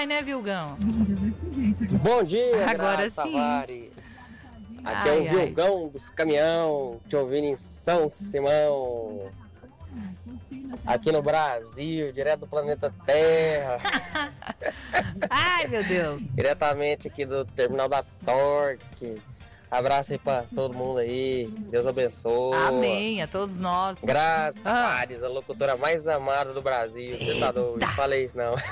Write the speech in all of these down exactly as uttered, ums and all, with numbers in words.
vai, né, Vilgão? Bom dia, Agora Graça sim. Tavares. Aqui Ai, é o ai. Vilgão dos caminhão, te ouvindo em São Simão. Aqui no Brasil, direto do planeta Terra. Ai, meu Deus. Diretamente aqui do terminal da Torque. Abraço aí pra todo mundo aí. Deus abençoe. Amém, a todos nós. Graça Ah. Tavares, a locutora mais amada do Brasil. Você tá doido? Não falei isso não.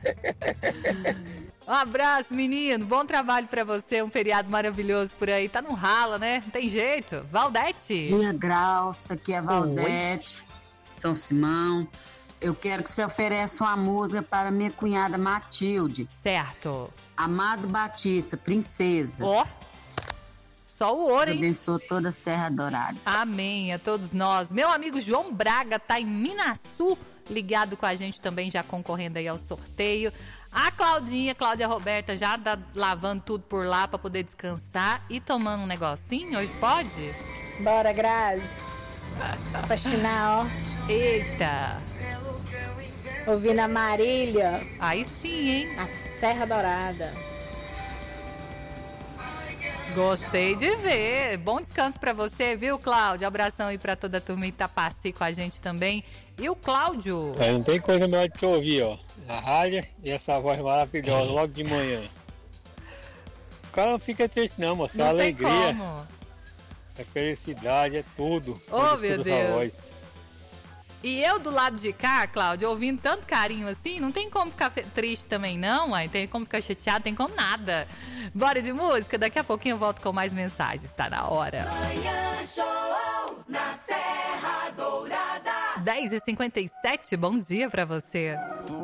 Um abraço, menino. Bom trabalho pra você. Um feriado maravilhoso por aí. Tá no rala, né? Não tem jeito. Valdete. Dia Graça, aqui é Valdete, São Simão. Eu quero que você ofereça uma música para minha cunhada Matilde. Certo. Amado Batista, Princesa. Ó. Só o ouro, Deus hein? abençoe toda a Serra Dourada. Amém a todos nós. Meu amigo João Braga tá em Minaçu, ligado com a gente também, já concorrendo aí ao sorteio. A Claudinha, Cláudia Roberta, já tá lavando tudo por lá pra poder descansar e tomando um negocinho. Hoje pode? Bora, Grazi. Faxinar, ó. Eita. Ouvindo a Marília, Aí sim, hein? a Serra Dourada. Gostei de ver. Bom descanso pra você, viu, Cláudio? Abração aí pra toda a turma Itapaci com a gente também. E o Cláudio? É, não tem coisa melhor do que ouvir, ó. A rádio e essa voz maravilhosa logo de manhã. O cara não fica triste não, moça. É Não tem alegria, como. é felicidade, é tudo. Oh, quando meu escuta essa Deus. voz. E eu do lado de cá, Cláudio, ouvindo tanto carinho assim, não tem como ficar fe- triste também não, uai. Tem como ficar chateado, tem como nada. Bora de música? Daqui a pouquinho eu volto com mais mensagens, tá na hora. Manhã Show na Serra Dourada. dez e cinquenta e sete, bom dia pra você.